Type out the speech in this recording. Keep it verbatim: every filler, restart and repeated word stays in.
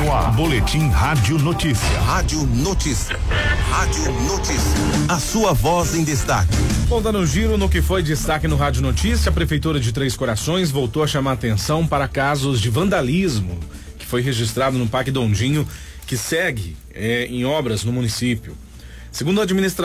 no ar. Boletim Rádio Notícia. Rádio Notícia. Rádio Notícia. A sua voz em destaque. Bom, dando um giro no que foi destaque no Rádio Notícia, a Prefeitura de Três Corações voltou a chamar atenção para casos de vandalismo que foi registrado no Parque Dondinho, que segue é, em obras no município. Segundo a administração